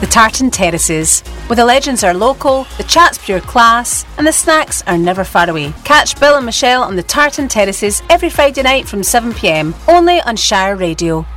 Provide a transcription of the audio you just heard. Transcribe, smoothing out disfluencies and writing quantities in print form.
The Tartan Terraces. Where the legends are local, the chat's pure class, and the snacks are never far away. Catch Bill and Michelle on the Tartan Terraces every Friday night from 7pm, only on Shire Radio.